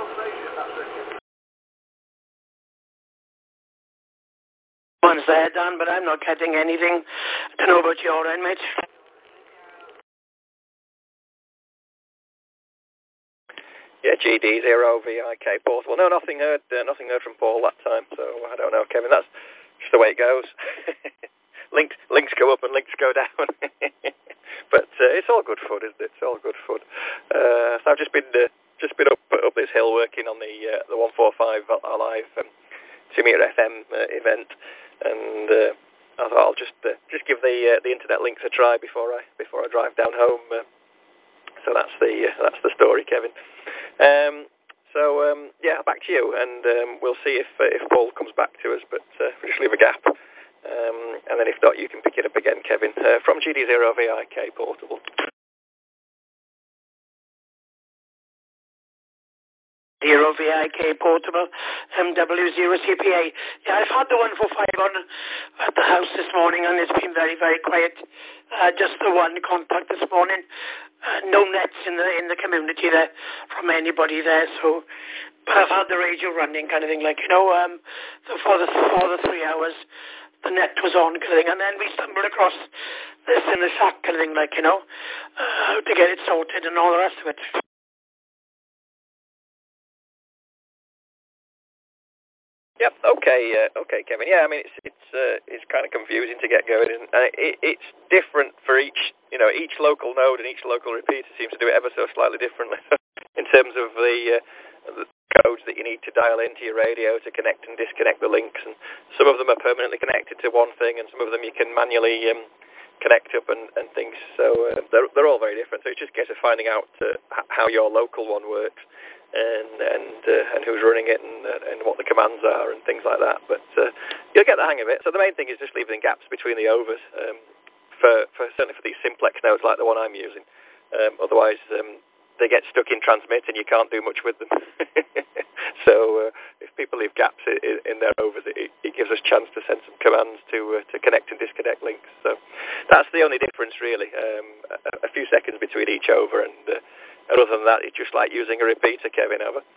One's there, Dan, but I'm not getting anything. I don't know about your end, mate. Yeah, GD0VIK portable. No, nothing heard from Paul that time, so I don't know, Kevin. That's just the way it goes. links go up and links go down. But it's all good fun, isn't it? It's all good fun. So I've just been up this hill working on the 145 Alive Timir FM event, and I thought I'll just give the internet links a try before I drive down home. So that's the story, Kevin. Yeah, back to you, and we'll see if Paul comes back to us, but we'll just leave a gap. And then if not, you can pick it up again, Kevin, from GD0VIK portable. 0VIK portable, MW0CPA. Yeah, I've had the 145 on at the house this morning, and it's been very, very quiet. Just the one contact this morning. No nets in the community there from anybody there. So, but I've had the radio running, kind of thing, like, so for the 3 hours, the net was on, kind of thing, and then we stumbled across this in the shack, kind of thing, like, how to get it sorted and all the rest of it. Yep. Okay, Kevin. Yeah, I mean it's kind of confusing to get going, and it's different for each local node and each local repeater seems to do it ever so slightly differently in terms of the codes that you need to dial into your radio to connect and disconnect the links, and some of them are permanently connected to one thing, and some of them you can manually connect up and things. So they're all very different. So it's just a case of finding out how your local one works. And who's running it and what the commands are and things like that. But you'll get the hang of it. So the main thing is just leaving gaps between the overs certainly for these simplex nodes like the one I'm using. Otherwise, they get stuck in transmit and you can't do much with them. So if people leave gaps in their overs, it gives us a chance to send some commands to connect and disconnect links. So that's the only difference, really. A few seconds between each over, and other than that, it's just like using a repeater, Kevin, over.